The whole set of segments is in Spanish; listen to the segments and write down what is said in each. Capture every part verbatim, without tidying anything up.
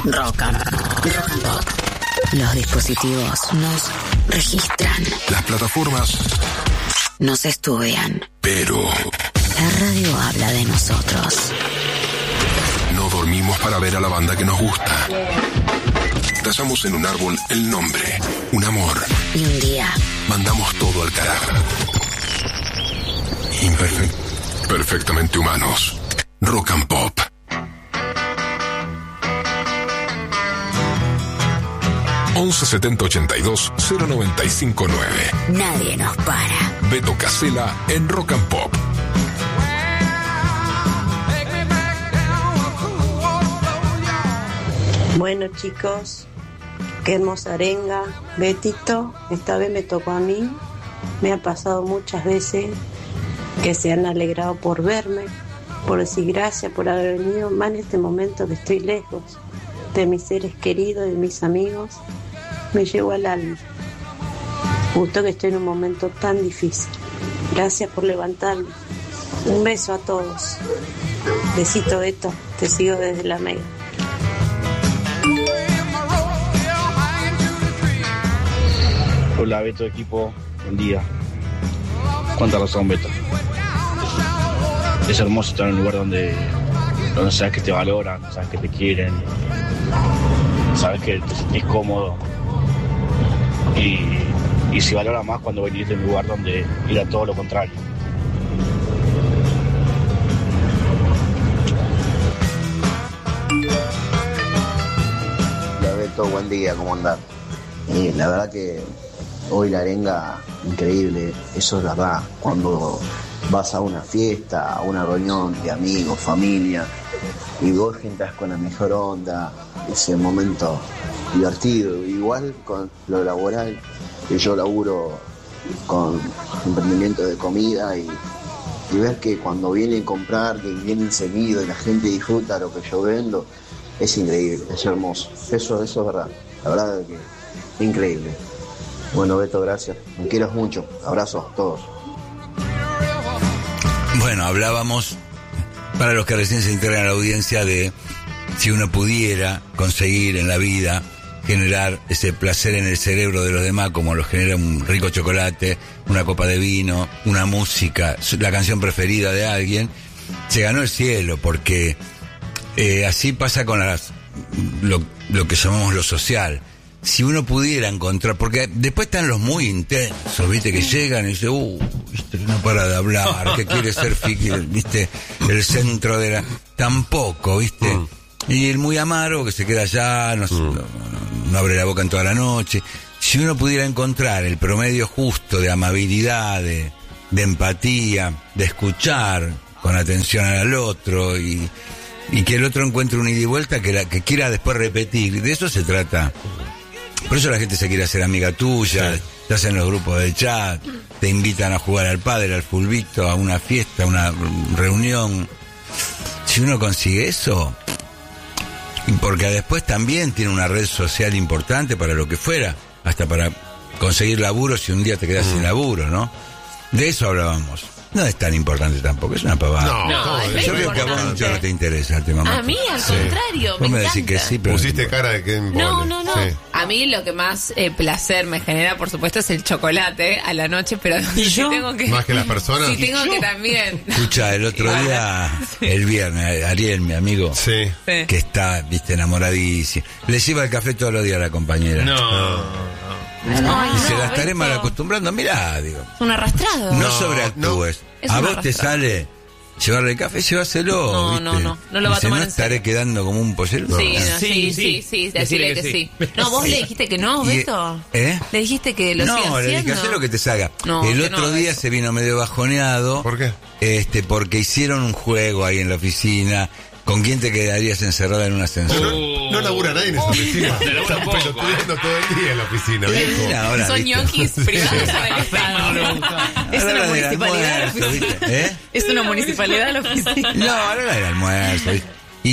Rock and, rock and Pop. Los dispositivos nos registran. Las plataformas nos estudian. Pero la radio habla de nosotros. No dormimos para ver a la banda que nos gusta. Trazamos en un árbol el nombre, un amor. Y un día mandamos todo al carajo. Imperfecto. Perfectamente humanos. Rock and Pop. once setenta ochenta y dos cero noventa y cinco nueve. Nadie nos para. Beto Casella en Rock and Pop. Bueno, chicos, qué hermosa arenga. Betito, esta vez me tocó a mí. Me ha pasado muchas veces que se han alegrado por verme, por decir gracias por haber venido, más en este momento que estoy lejos de mis seres queridos, de mis amigos. Me llevo al alma. Justo que estoy en un momento tan difícil. Gracias por levantarme. Un beso a todos. Besito, Beto. Te sigo desde la Mega. Hola, Beto, equipo. Buen día. Cuánta razón, Beto. Es hermoso estar en un lugar donde, donde sabes que te valoran, sabes que te quieren, sabes que te sentís cómodo. Y, y se valora más cuando venís de un lugar donde era todo lo contrario. Hola Beto, buen día, ¿cómo andás? Eh, la verdad que hoy la arenga, increíble, eso es verdad. Cuando vas a una fiesta, a una reunión de amigos, familia, y vos entras con la mejor onda, ese momento divertido. Igual con lo laboral, que yo laburo con emprendimiento de comida, y, y ver que cuando vienen a comprar, que vienen seguido y la gente disfruta lo que yo vendo, es increíble, es hermoso. Eso, eso es verdad, la verdad es que es increíble. Bueno, Beto, gracias. Me quieras mucho. Abrazos a todos. Bueno, hablábamos, para los que recién se integran a la audiencia, de si uno pudiera conseguir en la vida generar ese placer en el cerebro de los demás, como lo genera un rico chocolate, una copa de vino, una música, la canción preferida de alguien, se ganó el cielo, porque eh, así pasa con las, lo, lo que llamamos lo social. Si uno pudiera encontrar, porque después están los muy intensos, viste, que llegan y dicen, uh, viste, no para de hablar, que quiere ser, viste, el centro de la... Tampoco, viste. Mm. Y el muy amargo que se queda allá, no, mm. no, no abre la boca en toda la noche. Si uno pudiera encontrar el promedio justo de amabilidad, de, de empatía, de escuchar con atención al otro, y, y que el otro encuentre una ida y vuelta que, la, que quiera después repetir, de eso se trata. Por eso la gente se quiere hacer amiga tuya, sí. Te hacen los grupos de chat, te invitan a jugar al pádel, al fulbito, a una fiesta, a una reunión. Si uno consigue eso, porque después también tiene una red social importante para lo que fuera, hasta para conseguir laburo si un día te quedas mm. sin laburo, ¿no? De eso hablábamos. No es tan importante tampoco, es una pavada. No, no, es yo creo que a vos mucho no te interesa el tema. A mí, al sí. contrario, vos me, me encanta. decís que sí, pero... Pusiste cara de que... No, no, no. Sí. A mí lo que más eh, placer me genera, por supuesto, es el chocolate a la noche, pero ¿Y si yo? tengo que... Más que las personas. Si tengo que también... Escucha, el otro día, sí. el viernes, Ariel, mi amigo, sí. que está, viste, enamoradísimo, le lleva el café todos los días a la compañera. No, no. Ay, y se no, la estaré esto... mal acostumbrando, mirá, digo. Un arrastrado. No, no sobreactúes. No. A vos te sale llevarle el café, llévaselo. No, ¿viste? no, no. No lo va a Dice, tomar no en estaré serio. quedando como un pollero. Sí, No. no, sí, sí, sí, sí, decirle que, que sí. sí. No, vos le dijiste que no, Beto. ¿Eh? Le dijiste que lo no, sigan le dije, haciendo. hacé lo que te salga. No, el que otro no, día eso. se vino medio bajoneado. ¿Por qué? Este, porque hicieron un juego ahí en la oficina. ¿Con quién te quedarías encerrada en un ascensor? No, no labura nadie en esa oficina. Están pelotudeando todo el día en la oficina, viejo. Ahora, Son ñoquis privados para el Estado. Es una Ahora municipalidad de la oficina. ¿Eh? Es una municipalidad de la oficina. No, ahora era el almuerzo. ¿viste?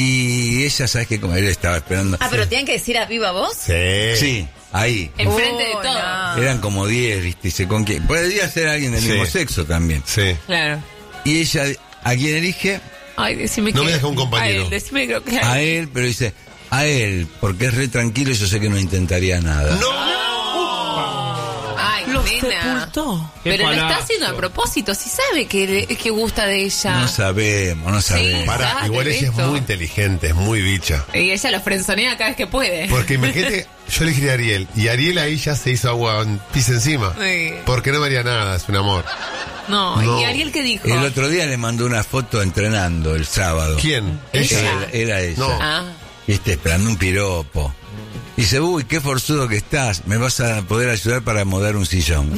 Y ella, ¿sabes qué? Como él estaba esperando. Ah, pero tienen que decir a viva voz. Sí. Sí, ahí. Enfrente de Oh, todo. no. Eran como diez, ¿viste? Dice, ¿con quién? Podría ser alguien del Sí. mismo sexo también. Sí. Claro. Y ella, ¿a quién elige? Ay, decime No que... me deja un compañero. A él, decime que... A él, pero dice, A él, porque es re tranquilo y yo sé que no intentaría nada. Ay, Lo nena. sepultó. Pero Qué lo está palazo. haciendo a propósito. Si sabe que, que gusta de ella. No sabemos, no sabemos. Para, Sabe igual ella es esto. muy inteligente, es muy bicha. Y ella lo frenzonea cada vez que puede. Porque imagínate, yo elegí a Ariel, y Ariel ahí ya se hizo agua en pis encima. Sí. Porque no me haría nada, es un amor. No, No. ¿y Ariel qué dijo? El otro día le mandó una foto entrenando el sábado. ¿Quién? Ella. Era, era ella. No. Ah. Y está esperando un piropo. Dice, uy, qué forzudo que estás. Me vas a poder ayudar para modar un sillón.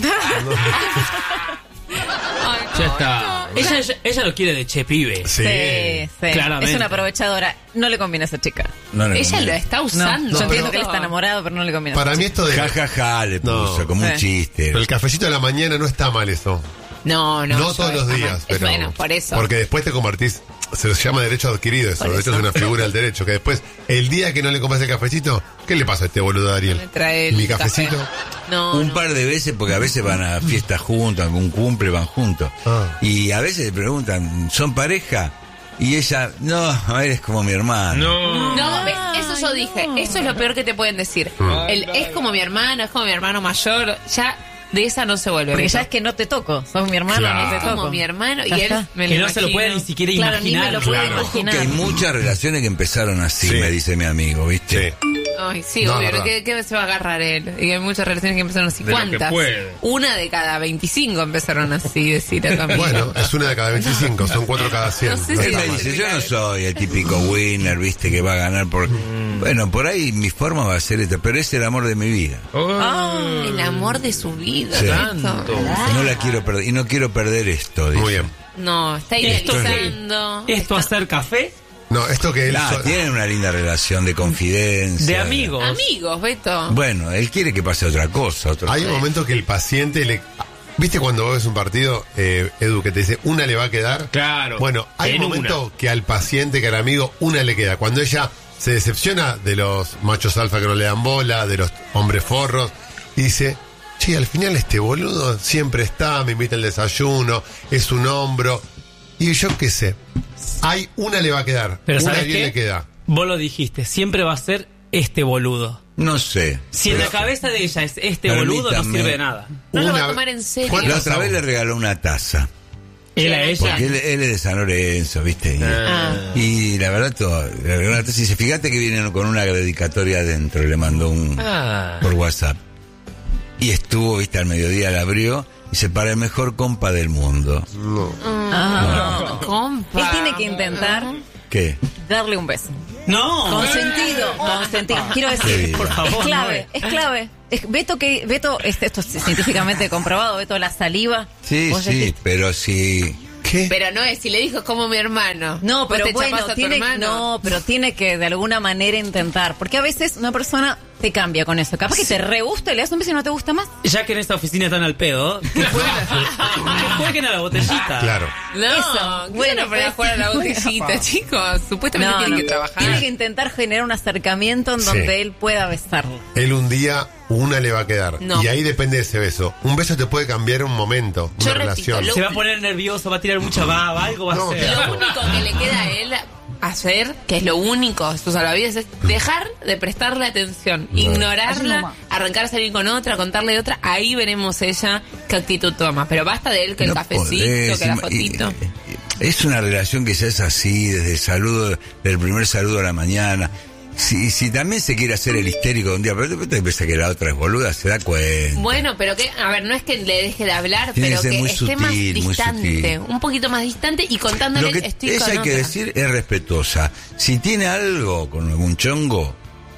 Ay, no, Ya está. no. Ella, ella, ella lo quiere de che pibe. Sí. Sí, sí. Claramente. Es una aprovechadora. No le conviene a esa chica. No, no, Ella no. lo está No, usando. yo entiendo pero- que él está enamorado, pero no le conviene. Para mí esto de... Ja, ja, ja, le puso No. como un Sí. chiste. Pero el cafecito de la mañana no está mal eso. No, no. No, yo todos los está días, mal. pero... Bueno, por eso. Porque después te convertís... Se llama derecho adquirido eso. Por De hecho eso. es una figura del derecho. Que después, el día que no le compras el cafecito, ¿qué le pasa a este boludo de Ariel? Me trae el Mi café. cafecito. No, Un no. par de veces, porque a veces van a fiestas juntos, algún cumple, van juntos. Ah. Y a veces le preguntan, ¿son pareja? Y ella, no, eres como mi hermano. No. No, ves, eso yo dije. Eso es lo peor que te pueden decir. El es como mi hermano, es como mi hermano mayor. Ya de esa no se vuelve. Porque Beto. ya es que no te toco. Sos mi hermano, Claro. no te Es toco. como mi hermano. Y Ya él está. me Que lo no se lo imagino. puede ni siquiera Claro, ni me imaginar. lo puedo Claro. imaginar. Que hay muchas relaciones que empezaron así, Sí. me dice mi amigo, ¿viste? Sí. Ay, sí, No, obvio. verdad. ¿Qué, qué se va a agarrar él? Y hay muchas relaciones que empezaron así. De lo que ¿Cuántas? puede. Una de cada veinticinco empezaron así, decir acá. Bueno, es una de cada veinticinco, son cuatro cada cien. No sé No si Él está me mal. dice, yo no soy el típico winner, ¿viste? Que va a ganar por... Bueno, por ahí mi forma va a ser esta, pero es el amor de mi vida. Oh. El amor de su vida. Sí. Tanto. No la quiero perder, y no quiero perder esto, dice. Muy bien. No, está ¿Esto idealizando. qué? ¿Esto hacer café? No, esto que él... Ah, so- tienen una linda relación de confidencia. De amigos. Amigos, Beto. Bueno, él quiere que pase otra cosa. Otro... Hay un momento que el paciente le... ¿Viste cuando vos ves un partido, eh, Edu, que te dice una le va a quedar? Claro. Bueno, hay En un momento una. que al paciente, que al amigo, una le queda. Cuando ella se decepciona de los machos alfa que no le dan bola, de los hombres forros, y dice, che, al final este boludo siempre está, me invita al desayuno, es un hombro. Y yo qué sé, hay una le va a quedar, Pero una ¿sabes bien qué? le queda. Vos lo dijiste, siempre va a ser este boludo. No sé. Si en la cabeza de ella es este boludo, no Permítame. sirve de nada. No lo va Una- a tomar en serio. ¿Cuántas La otra vez aún? le regaló una taza. Él a ella. Porque él, él es de San Lorenzo, ¿viste? Y, Ah. y la verdad, todo, le regaló una taza y dice, fíjate que viene con una dedicatoria adentro. Le mandó un... Ah. por WhatsApp. Y estuvo, ¿viste? Al mediodía la abrió y dice, para el mejor compa del mundo. No. Ah. Compa. Él tiene que intentar ¿Qué? darle un beso. No. Consentido, consentido. Quiero Qué decir, vida. Por favor. es clave, es clave. Es- Beto que Beto este- esto es científicamente comprobado. Beto, la saliva. Sí, Vos sí, decís, pero si... ¿Qué? Pero no es, si le dijo es como mi hermano. no, ¿Vos pero te bueno, chapás a tu tiene, hermano? no, pero tiene que de alguna manera intentar, porque a veces una persona te cambia con eso. Capaz que te re gusta y le das un beso y no te gusta más. Ya que en esta oficina están al pedo, que jueguen, que jueguen a la botellita. Claro. No, Eso, bueno, bueno, para pues, jugar a la bueno, botellita, chicos. Supuestamente No, tienen no. que trabajar. Tiene que intentar generar un acercamiento en Sí. donde él pueda besarlo. Él un día, una le va a quedar. No. Y ahí depende de ese beso. Un beso te puede cambiar un momento, Yo una repito, relación. lo- Se va a poner nervioso, va a tirar mucha baba, algo va No, a hacer. Lo único que le queda a él hacer, que es lo único, sus salvavidas, es dejar de prestarle atención, ignorarla, arrancar a salir con otra, contarle de otra. Ahí veremos ella qué actitud toma. Pero basta de él que el no cafecito, podés, que la y- fotito. y- y- es una relación que ya es así, desde el saludo, del primer saludo a la mañana. Si, si también se quiere hacer el histérico de un día, pero después te piensa que la otra es boluda, se da cuenta. Bueno, pero que, a ver, no es que le deje de hablar, Tiene pero que ser que muy esté más sutil, muy distante, sutil. un poquito más distante y contándole Lo que estoy ella con hay que otra. decir es respetuosa. Si tiene algo con algún chongo,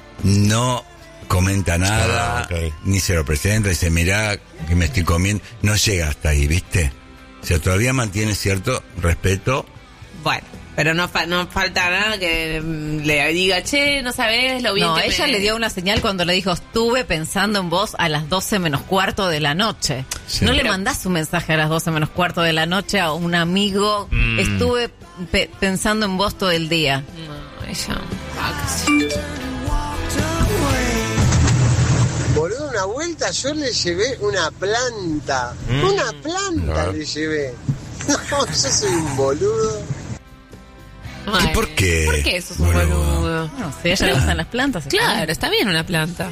no comenta nada, Ah, ok. ni se lo presenta, dice, mirá que me estoy comiendo. No llega hasta ahí, ¿viste? O sea, todavía mantiene cierto respeto. Bueno, pero no, fa- no falta nada que mm, le diga, che, no sabes lo bien No, que ella me-". le dio una señal cuando le dijo, estuve pensando en vos a las doce menos cuarto de la noche. Sí. No le Pero- mandás un mensaje a las doce menos cuarto de la noche a un amigo, Mm. estuve pe- pensando en vos todo el día. No, ella... ah, qué sé yo. Boludo, una vuelta yo le llevé una planta. Una planta Ah. le llevé. No, yo soy un boludo. Ay, ¿Por qué? ¿Por qué sos un Boludo. boludo? No sé, a ella le gustan las plantas. está Claro, bien. está bien una planta.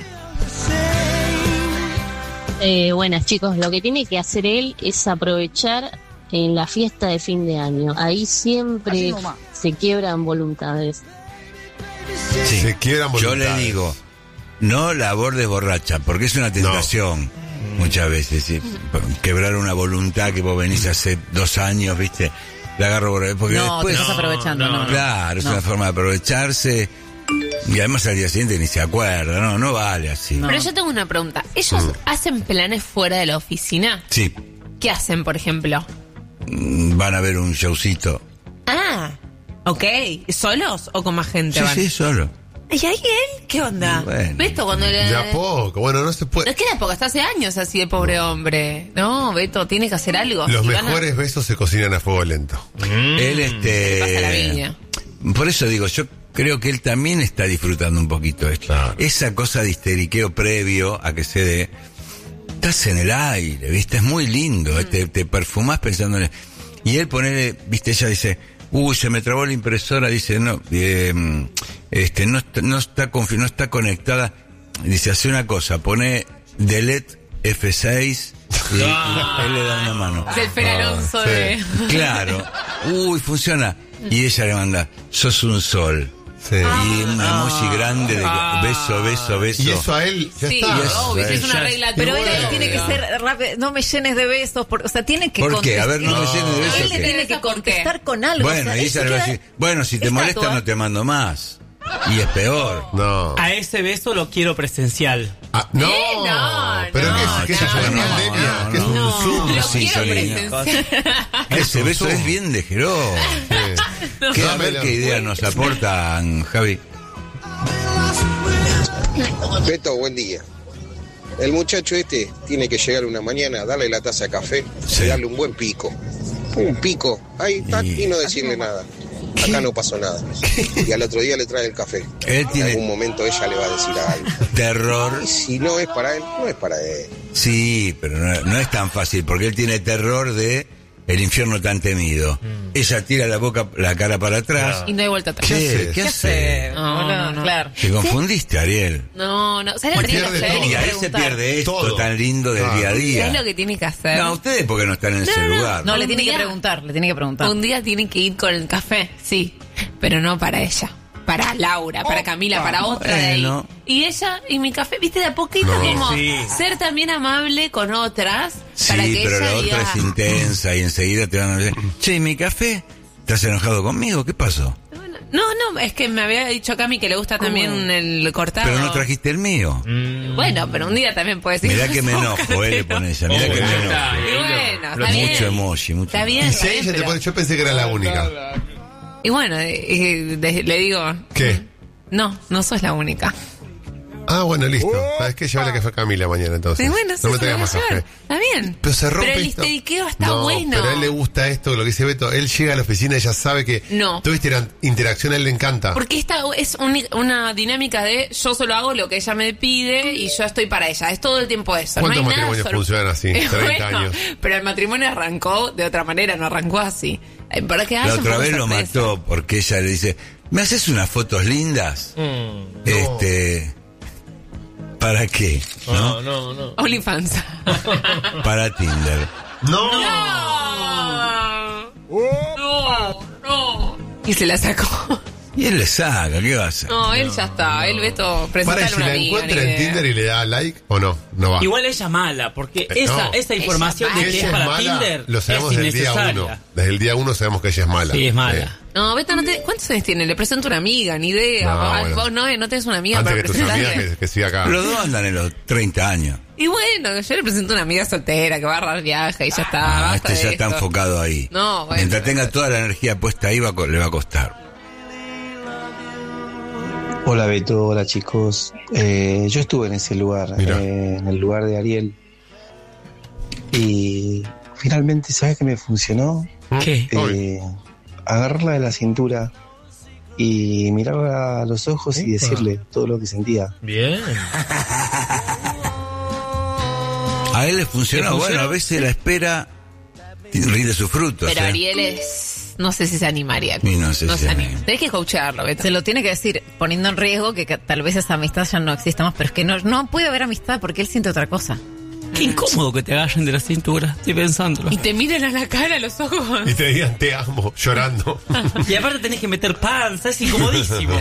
Eh, buenas chicos, lo que tiene que hacer él es aprovechar en la fiesta de fin de año. Ahí siempre se quiebran voluntades. Sí. Se quiebran Yo le voluntades. digo, no la abordes borracha, porque es una tentación muchas veces. ¿sí? Quebrar una voluntad que vos venís hace dos años, ¿viste? La agarro borracha. Porque No, después, te estás aprovechando. No, no. claro, es No. una forma de aprovecharse. Y además al día siguiente ni se acuerda, no, no vale así. Pero yo tengo una pregunta. ¿Ellos hacen planes fuera de la oficina? Sí, ¿Qué hacen, por ejemplo? mm, van a ver un showcito. Ah, ok. ¿Solos o con más gente Sí, van? sí, solo. ¿Y ahí él? ¿Qué onda? Bueno. Beto, cuando le... De a poco. Bueno, no se No puede. es que era porque hasta hace años así el pobre hombre. No, Beto, tiene que hacer algo. Los Y van a- mejores besos se cocinan a fuego lento. Él, este. pasa la vida. Por eso digo, yo creo que él también está disfrutando un poquito esto. Claro. Esa cosa de histeriqueo previo a que se dé. Estás en el aire, ¿viste? Es muy lindo. eh, Te, te perfumás pensando en él. Y él ponele, ¿viste? Ella dice, uy, se me trabó la impresora. Dice, no, eh, este, no, está- no, está confi- no está conectada. Dice, hace una cosa, pone delete F seis y, y él le da una mano. Es el Fer Alonso sí. de... Claro. Uy, funciona. Y ella le manda, sos un sol. Sí. Y un emoji grande de beso, beso, beso. Y eso a él ya Sí, está. Yes. obvio, es una Ya- regla. Pero Y él bueno. tiene que ser rápido. No me llenes de besos. por- o sea, tiene que ¿Por qué? A ver, no me contestar. llenes de besos, Él le ¿qué? tiene que contestar con algo. Bueno, o sea, y él se ella le va a queda decir, bueno, si te estatua. molesta no te mando más. Y es peor. No. A ese beso lo quiero presencial. Ah, no. Eh, no, Pero no, ¿qué es? ¿Qué es no, eso? ¿Una no, pandemia? no, ¿Qué es un No, Zoom? lo Sí, quiero Solina. presenciar. Ese beso es bien de Jerón. Sí. ¿Qué, a ver Dámelo. qué ideas nos aportan, Javi? Beto, buen día. El muchacho este tiene que llegar una mañana, darle la taza de café Sí. y darle un buen pico. Un pico, ahí está, Y- y no decirle nada. Acá no pasó nada. Y al otro día le trae el café. Él En tiene- algún momento ella le va a decir algo. Terror. Y si no es para él, no es para él. Sí, pero no, no es tan fácil, porque él tiene terror de el infierno tan temido. Ella tira la boca, la cara para atrás. Y no hay vuelta atrás. ¿Qué, haces? ¿Qué ¿Qué hace? hace? No, Boludo, no, no. Claro. Te confundiste, Ariel. No, no. ¿Sabes lo que tiene que Pierde hacer? todo. Y ahí se preguntar. pierde esto Todo. tan lindo del Claro. día a día. ¿Sabes lo que tiene que hacer? No, ustedes porque no están en ese No, no. lugar. No, le Un tiene que día- preguntar. Le tiene que preguntar. Un día tiene que ir con el café, sí, pero no para ella. Para Laura, para Camila, para otra de ahí. bueno. Y ella, y mi café, viste, de a poquito No. como Sí. ser también amable con otras. Sí, para que pero ella la diga, otra es intensa y enseguida te van a decir, che, ¿mi café? ¿Estás enojado conmigo? ¿Qué pasó? No, no, es que me había dicho Cami que le gusta también el cortado. Pero no trajiste el mío. Bueno, pero un día también puedes decir. Mirá que me enojo, eh, le pone ella. Mirá que me enojo. Y bueno, está bien. Mucho emoji, mucho. Está bien. Y está si bien, ella te pero- pone, yo pensé que era la única. Y bueno, eh, eh, le digo, ¿Qué? no, no sos la única. Ah, bueno, listo. ¿Sabes qué? Llévale café a Camila mañana entonces. Sí, bueno, no sí, me se traigas lo más voy a café. llevar. Está bien. Pero se rompe Pero el esto. histeriqueo está no, bueno. pero a él le gusta esto, lo que dice Beto. Él llega a la oficina y ya sabe que No. tuviste la interacción, a él le encanta. Porque esta es uni- una dinámica de yo solo hago lo que ella me pide y yo estoy para ella. Es todo el tiempo eso. No hay ¿Cuántos nada matrimonios sor- funcionan así? treinta Bueno, años. pero el matrimonio arrancó de otra manera, no arrancó así. Eh, Para que haya La un otra poco vez de lo sorpresa. mató porque ella le dice, ¿me haces unas fotos lindas? Este... ¿Para qué? ¿No? no, no. OnlyFans. Para Tinder. No. No, no. Y se la sacó. Y él le saca, ¿qué va a hacer? No, él ya está. Él Beto, Para, y presentale si una la amiga. encuentra ni en idea. Tinder y le da like o no, no va. Igual ella es mala, porque Eh, esa, no. esa información Ella de es que Ella es para mala, Tinder lo sabemos es desde el día innecesaria. uno. Desde el día uno sabemos que ella es mala. Sí, es mala. Eh, No, Beto, no te... ¿cuántos años tiene? Le presento una amiga, ni idea. No, vos, bueno. vos no, eh, no tenés una amiga antes para que tus presentarle. amigas que, que siga acá. Los dos andan en los treinta años. Y bueno, yo le presento una amiga soltera que va a agarrar viaje y ya está. Ah, basta este ya de está esto. enfocado ahí. No, bueno. Mientras tenga toda la energía puesta ahí, va a co- le va a costar. Hola Beto, hola chicos. Eh, yo estuve en ese lugar, Mira. eh, en el lugar de Ariel. Y finalmente, ¿sabes qué me funcionó? ¿Qué? Eh, agarrarla de la cintura y mirarla a los ojos y decirle todo lo que sentía. Bien. A él le funcionó. ¿Le funcionó? Bueno, a veces la espera rinde sus frutos. Pero ¿eh? Ariel es... no sé si se animaría. Y no sé no si se se anima. anima. Tenés que coacharlo, Beto. Se lo tiene que decir, poniendo en riesgo que, que tal vez esa amistad ya no exista más, pero es que no, no puede haber amistad porque él siente otra cosa. Qué incómodo que te agarren de la cintura, estoy pensándolo. Y te miren a la cara, a los ojos. Y te digan te amo, llorando. Y aparte tenés que meter panza, es incomodísimo.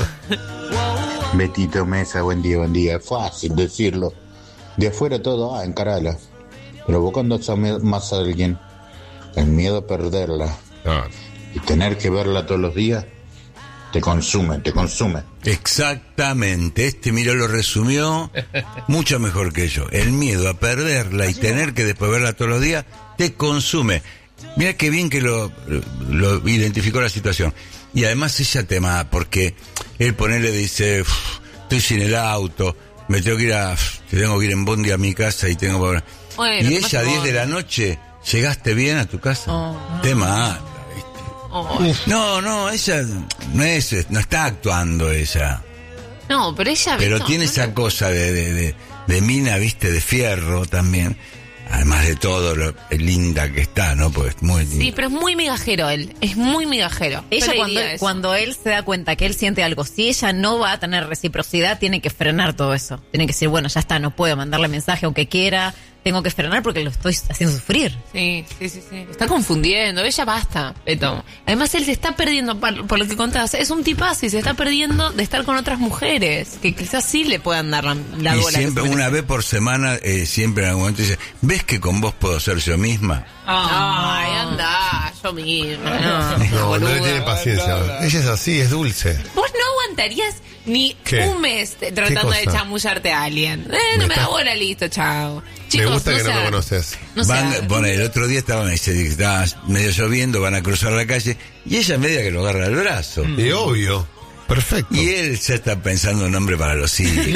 Betito Mesa, buen día, buen día. Es fácil decirlo. De afuera todo, ah, encarala. Pero vos cuando amas más a alguien, el miedo a perderla ah. y tener que verla todos los días, te consume, te consume. Exactamente, este mira lo resumió mucho mejor que yo. El miedo a perderla y tener que después verla todos los días te consume. Mira qué bien que lo, lo identificó la situación. Y además ella tema, porque él ponele dice, estoy sin el auto, me tengo que ir a, tengo que ir en bondi a mi casa y tengo para... Bueno, y ella a diez de la noche, ¿llegaste bien a tu casa? Oh, no. Tema. Oh. No, no, ella no es, no está actuando ella. No, pero ella... Pero Beto, tiene ¿no? esa cosa de, de, de, de mina, viste, de fierro también. Además de todo lo linda que está, ¿no? Pues muy... Sí, pero es muy migajero él. Es muy migajero. Ella Yo le cuando, diría eso. cuando él se da cuenta que él siente algo, si ella no va a tener reciprocidad, tiene que frenar todo eso. Tiene que decir, bueno, ya está, no puedo mandarle mensaje aunque quiera, tengo que frenar porque lo estoy haciendo sufrir. Sí, sí, sí, sí. Está confundiendo. Ella basta, Beto. Además, él se está perdiendo, por, por lo que contabas, es un tipazo y se está perdiendo de estar con otras mujeres que quizás sí le puedan dar la, la Y bola. siempre, que se una merece. vez por semana, eh, siempre en algún momento dice, ¿ves que con vos puedo ser yo misma? Ay, anda, yo misma. No, No, no boluda. le tiene paciencia. Ella es así, es dulce. Vos no aguantarías ni ¿Qué? un mes tratando de cosa? chamullarte a alguien. Eh, no Me me da está- bola, listo, chao. Chicos, me gusta no que no sean- me conoces. No Van, sean- bueno, el otro día estaban, dice, estaba medio lloviendo, van a cruzar la calle, y ella media que lo agarra al brazo. Y obvio. Perfecto. Y él ya está pensando un nombre para los hijos.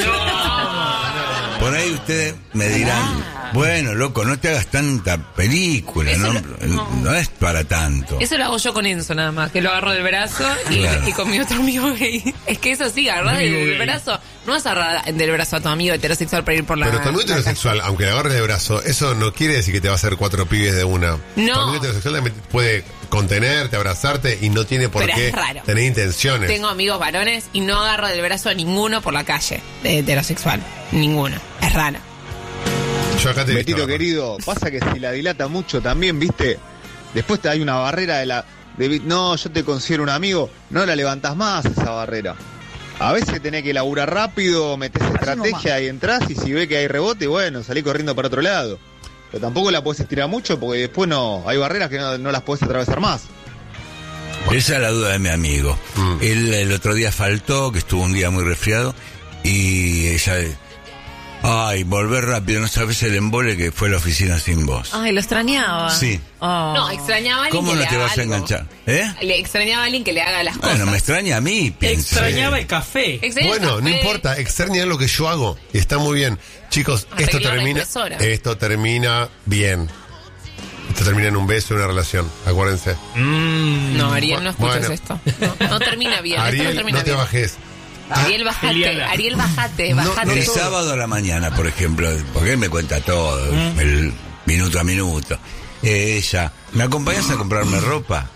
Por ahí ustedes me dirán, bueno, loco, no te hagas tanta película, Eso no, lo- no. no. es para tanto. Eso lo hago yo con Enzo nada más, que lo agarro del brazo y, Claro. y con mi otro amigo gay. Es que eso sí, agarrar Amigo del gay. brazo, no vas a agarrar del brazo a tu amigo heterosexual para ir por la... Pero tu amigo la heterosexual, aunque le agarres de brazo, eso no quiere decir que te va a hacer cuatro pibes de una. No. Tu amigo heterosexual también puede contenerte, abrazarte y no tiene por Pero qué es raro. tener intenciones. Tengo amigos varones y no agarro del brazo a ninguno por la calle de heterosexual. Ninguno. Es raro. Yo acá te he visto Betito agarrar. querido, pasa que si la dilata mucho también, viste, después te hay una barrera de la... De, no, yo te considero un amigo, no la levantás más esa barrera. A veces tenés que laburar rápido, metés estrategia y entrás y si ve que hay rebote, bueno, salí corriendo para otro lado. Pero tampoco la podés estirar mucho porque después no, hay barreras que no, no las podés atravesar más. Esa es la duda de mi amigo. Mm. Él el otro día faltó, que estuvo un día muy resfriado, y ella... Ay, volver rápido, no sabes el embole que fue a la oficina sin vos. Ay, lo extrañaba. Sí. Oh. No, extrañaba a alguien ¿Cómo que no le te haga vas a algo. enganchar? ¿Eh? Le extrañaba a alguien que le haga las cosas. Bueno, me extraña a mí, pienso. Extrañaba el café. Extrañaba el Bueno, no café. importa, extraña lo que yo hago y está muy bien. Chicos, esto Arreglar la termina impresora. esto termina bien. Esto termina en un beso, en una relación, acuérdense. No, Ariel, no escuches Bueno. esto. No, no termina bien. esto no Ariel, termina no te bien. bajes. Ariel, bajate. Eliana. Ariel, bajate, No, bajate. El sábado a la mañana, por ejemplo, porque él me cuenta todo, el minuto a minuto. Eh, ella, ¿me acompañas a comprarme ropa?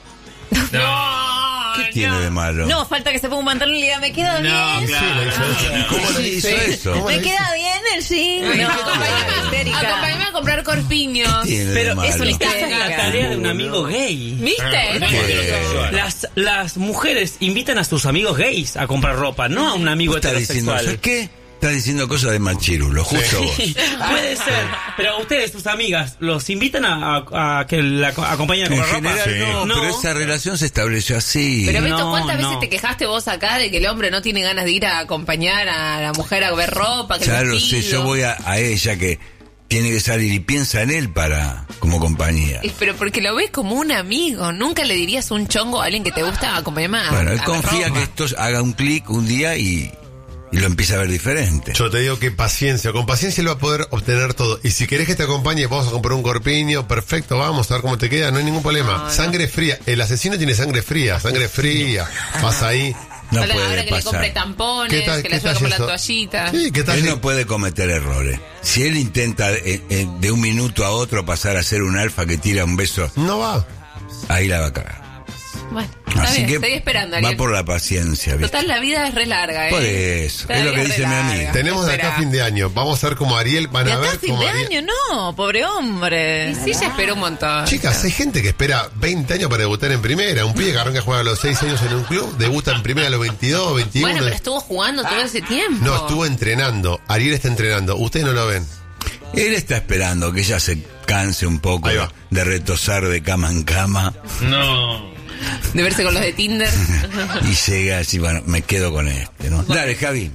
¿Qué tiene de malo? No, falta que se ponga un pantalón y le diga, me queda No, bien. claro. ¿Cómo le hizo eso? ¿Cómo le Me hizo? queda bien el jean. Ay, No, acompáñame, histérica. acompáñame a comprar corpiños. Tiene de Pero malo? eso es histérica. la tarea de un amigo gay. ¿Viste? No ¿Qué? te digo. Las, las mujeres invitan a sus amigos gays a comprar ropa, no a un amigo ¿Estás diciendo heterosexual. eso? ¿Qué? Estás diciendo cosas de machirulo, justo vos. Sí, puede ser. Pero ustedes, sus amigas, ¿los invitan a, a- a que la aco- acompañen a En comprar ropa? general no, pero esa relación se estableció así. Pero Beto, No, ¿cuántas no. veces te quejaste vos acá de que el hombre no tiene ganas de ir a acompañar a la mujer a ver ropa? Que el Ya lo sé, vestido? yo voy a, a ella que tiene que salir y piensa en él para como compañía. Eh, Pero porque lo ves como un amigo. Nunca le dirías un chongo a alguien que te gusta acompañarme a Bueno, él a ver confía ropa. que esto haga un clic un día y, y lo empieza a ver diferente. Yo te digo que paciencia, con paciencia él va a poder obtener todo. Y si querés que te acompañe, vamos a comprar un corpiño, perfecto, vamos a ver cómo te queda, no hay ningún problema. No, no. Sangre fría, el asesino tiene sangre fría, sangre fría. Vas ahí. No Ahora, puede ahora que le compre pasar. tampones, ¿Qué tal- que qué le ayude a tal comprar la eso? toallita. Sí, ¿qué tal? Él no puede cometer errores. Si él intenta eh, eh, de un minuto a otro pasar a ser un alfa que tira un beso, No va. ahí la va a cagar. Bueno, está Así bien, que estoy esperando, va Ariel. por la paciencia, ¿viste? Total, la vida es re larga, ¿eh? Por eso, La es lo vida que dice re mi larga. amiga. Tenemos de acá Espera. a fin de año. Vamos a ver como Ariel, van De a acá ver a fin como de Ariel. año, no, pobre hombre. Y sí, ya esperó un montón. Chicas, hay gente que espera veinte años para debutar en primera. Un pibe que arranca a jugar a los seis años en un club, debuta en primera a los veintidós, veintiuno. Bueno, pero estuvo jugando todo ese tiempo. No, estuvo entrenando. Ariel está entrenando. Ustedes no lo ven. Él está esperando que ella se canse un poco Ahí va. de retosar de cama en cama No. De verse con los de Tinder. y llega así, bueno, me quedo con este, ¿no? Dale, Javi.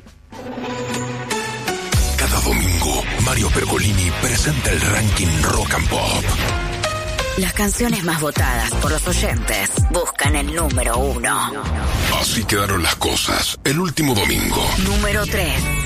Cada domingo, Mario Pergolini presenta el ranking Rock and Pop. Las canciones más votadas por los oyentes buscan el número uno. Así quedaron las cosas el último domingo. Número tres.